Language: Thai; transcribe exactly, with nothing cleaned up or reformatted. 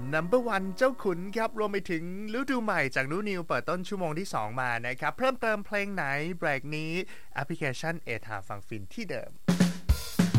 นัมเบอร์วัน เจ้าขุนครับรวมไปถึงฤดูใหม่จากนูนิวเปิดต้นชั่วโมงที่สองมานะครับเพิ่มเติมเพลงไหนเบรกนี้แอปพลิเคชัน เอ ที เอ ฟังฟินที่เดิม